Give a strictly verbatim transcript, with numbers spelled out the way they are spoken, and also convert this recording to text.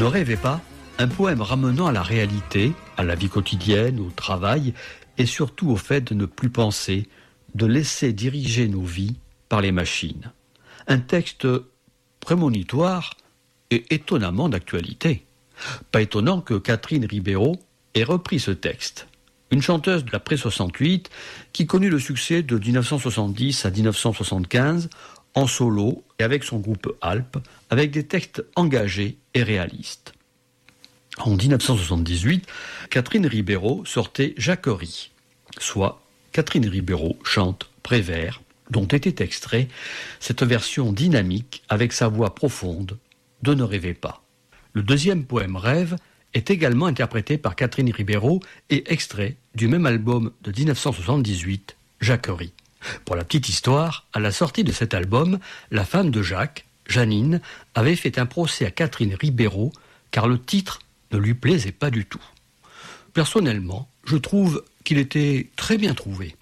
Ne rêvez pas, un poème ramenant à la réalité, à la vie quotidienne, au travail, et surtout au fait de ne plus penser, de laisser diriger nos vies par les machines. Un texte prémonitoire et étonnamment d'actualité. Pas étonnant que Catherine Ribeiro ait repris ce texte. Une chanteuse de l'après soixante-huit qui connut le succès de dix-neuf cent soixante-dix à dix-neuf cent soixante-quinze en solo et avec son groupe Alpes, avec des textes engagés et réalistes. En dix-neuf cent soixante-dix-huit, Catherine Ribeiro sortait Jacquerie, soit Catherine Ribeiro chante Prévert, dont était extrait cette version dynamique avec sa voix profonde de Ne rêvez pas. Le deuxième poème Rêve est également interprété par Catherine Ribeiro et extrait du même album de dix-neuf cent soixante-dix-huit, Jacquerie. Pour la petite histoire, à la sortie de cet album, la femme de Jacques, Janine, avait fait un procès à Catherine Ribeiro car le titre ne lui plaisait pas du tout. Personnellement, je trouve qu'il était très bien trouvé.